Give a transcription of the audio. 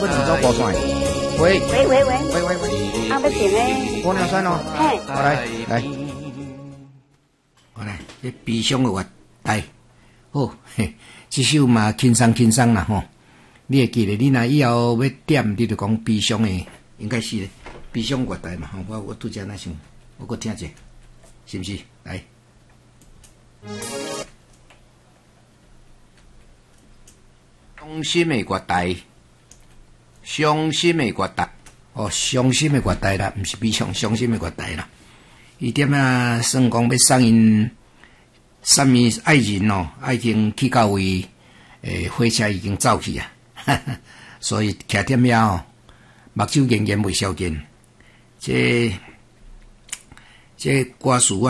我自走高山。喂， 啊，要停诶。 姑娘山哦。 嘿， 好来，好来，这悲伤的乐台，好，嘿，这首嘛轻松啦吼。你会记得，你若以后要点，你就讲悲伤的，应该是悲伤乐台嘛吼。我拄则那想，我搁听者，是不是？来。伤心的乐台，伤心的乐台，哦，伤心的乐台啦，毋是悲伤，伤心的乐台啦。伊点啊，算讲要送因什么爱人哦，已经去到位，火车已经走去啊，所以徛点遐哦，目睭仍然未消见，这歌词